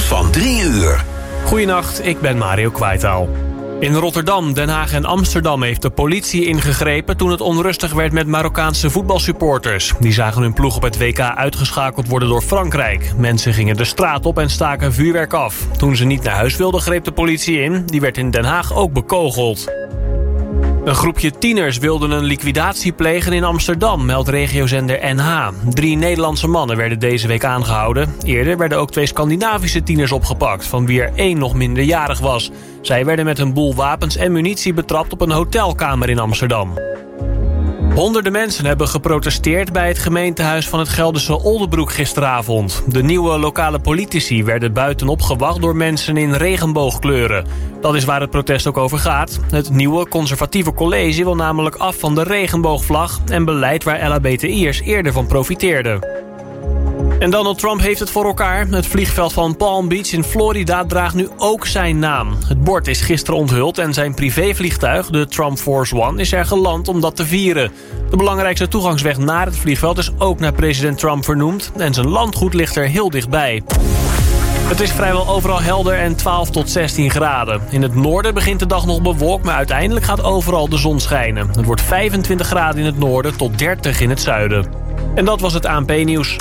van 3 uur. Goedenacht, ik ben Mario Kwijtaal. In Rotterdam, Den Haag en Amsterdam heeft de politie ingegrepen toen het onrustig werd met Marokkaanse voetbalsupporters. Die zagen hun ploeg op het WK uitgeschakeld worden door Frankrijk. Mensen gingen de straat op en staken vuurwerk af. Toen ze niet naar huis wilden, greep de politie in. Die werd in Den Haag ook bekogeld. Een groepje tieners wilden een liquidatie plegen in Amsterdam, meldt regiozender NH. 3 Nederlandse mannen werden deze week aangehouden. Eerder werden ook 2 Scandinavische tieners opgepakt, van wie er 1 nog minderjarig was. Zij werden met een boel wapens en munitie betrapt op een hotelkamer in Amsterdam. Honderden mensen hebben geprotesteerd bij het gemeentehuis van het Gelderse Oldebroek gisteravond. De nieuwe lokale politici werden buiten opgewacht door mensen in regenboogkleuren. Dat is waar het protest ook over gaat. Het nieuwe conservatieve college wil namelijk af van de regenboogvlag en beleid waar LHBTI'ers eerder van profiteerden. En Donald Trump heeft het voor elkaar. Het vliegveld van Palm Beach in Florida draagt nu ook zijn naam. Het bord is gisteren onthuld en zijn privévliegtuig, de Trump Force One, is er geland om dat te vieren. De belangrijkste toegangsweg naar het vliegveld is ook naar president Trump vernoemd en zijn landgoed ligt er heel dichtbij. Het is vrijwel overal helder en 12 tot 16 graden. In het noorden begint de dag nog bewolkt, maar uiteindelijk gaat overal de zon schijnen. Het wordt 25 graden in het noorden tot 30 in het zuiden. En dat was het ANP-nieuws.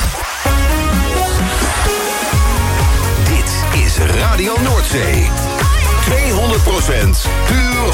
Dit is Radio Noordzee. 200% puur